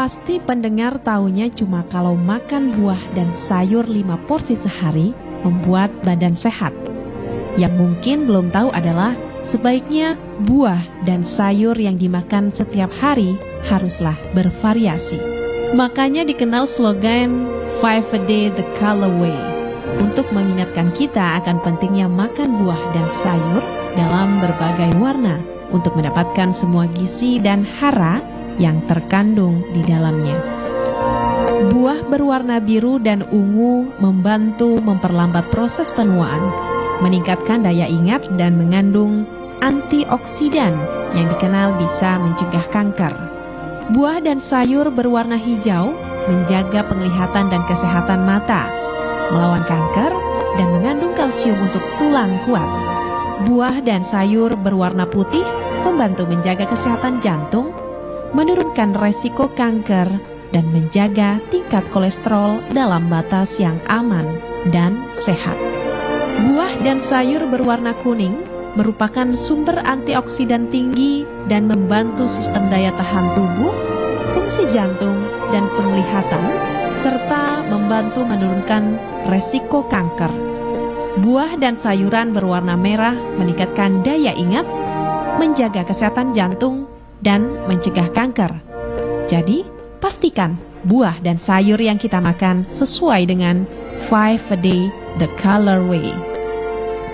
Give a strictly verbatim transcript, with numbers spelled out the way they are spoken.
Pasti pendengar taunya cuma kalau makan buah dan sayur lima porsi sehari membuat badan sehat. Yang mungkin belum tahu adalah sebaiknya buah dan sayur yang dimakan setiap hari haruslah bervariasi. Makanya dikenal slogan Five a Day the Color Way, untuk mengingatkan kita akan pentingnya makan buah dan sayur dalam berbagai warna untuk mendapatkan semua gizi dan hara yang terkandung di dalamnya. Buah berwarna biru dan ungu membantu memperlambat proses penuaan, meningkatkan daya ingat dan mengandung antioksidan yang dikenal bisa mencegah kanker. Buah dan sayur berwarna hijau menjaga penglihatan dan kesehatan mata, melawan kanker, dan mengandung kalsium untuk tulang kuat. Buah dan sayur berwarna putih membantu menjaga kesehatan jantung, menurunkan resiko kanker, dan menjaga tingkat kolesterol dalam batas yang aman dan sehat. Buah dan sayur berwarna kuning merupakan sumber antioksidan tinggi dan membantu sistem daya tahan tubuh, fungsi jantung, dan penglihatan, serta membantu menurunkan resiko kanker. Buah dan sayuran berwarna merah meningkatkan daya ingat, menjaga kesehatan jantung, dan mencegah kanker. Jadi, pastikan buah dan sayur yang kita makan sesuai dengan Five a Day the Color Way.